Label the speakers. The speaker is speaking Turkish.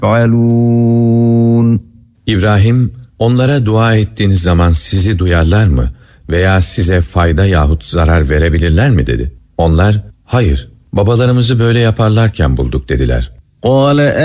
Speaker 1: يفعلون.
Speaker 2: İbrahim, onlara dua ettiğiniz zaman sizi duyarlar mı veya size fayda yahut zarar verebilirler mi dedi. Onlar, hayır, babalarımızı böyle yaparlarken bulduk dediler.
Speaker 1: قال